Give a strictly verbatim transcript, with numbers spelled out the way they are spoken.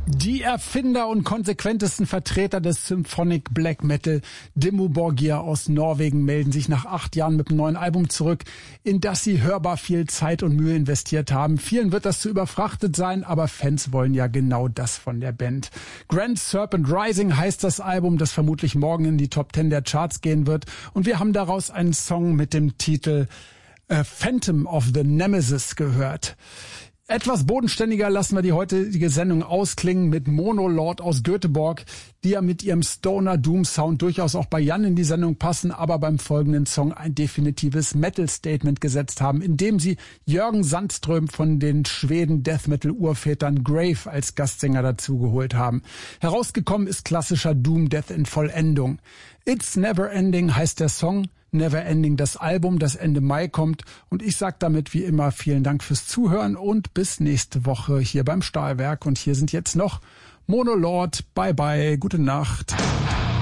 Die Erfinder und konsequentesten Vertreter des Symphonic Black Metal, Dimmu Borgir aus Norwegen, melden sich nach acht Jahren mit einem neuen Album zurück, in das sie hörbar viel Zeit und Mühe investiert haben. Vielen wird das zu überfrachtet sein, aber Fans wollen ja genau das von der Band. Grand Serpent Rising heißt das Album, das vermutlich morgen in die Top Ten der Charts gehen wird. Und wir haben daraus einen Song mit dem Titel äh, Phantom of the Nemesis gehört. Etwas bodenständiger lassen wir die heutige Sendung ausklingen mit Monolord aus Göteborg, die ja mit ihrem Stoner Doom Sound durchaus auch bei Jan in die Sendung passen, aber beim folgenden Song ein definitives Metal Statement gesetzt haben, indem sie Jörgen Sandström von den Schweden Death Metal Urvätern Grave als Gastsänger dazugeholt haben. Herausgekommen ist klassischer Doom Death in Vollendung. It's Never Ending heißt der Song. Never Ending das Album, das Ende Mai kommt. Und ich sage damit wie immer vielen Dank fürs Zuhören und bis nächste Woche hier beim Stahlwerk. Und hier sind jetzt noch Monolord. Bye bye, gute Nacht.